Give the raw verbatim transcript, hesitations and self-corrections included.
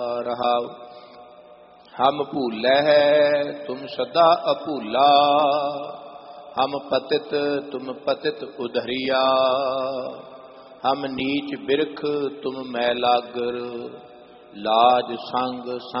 रहाव। हम भूलै है तुम सदा अभूला, हम पतित तुम पतित उधरिया। हम नीच बिरख तुम मैलागर, लाज संग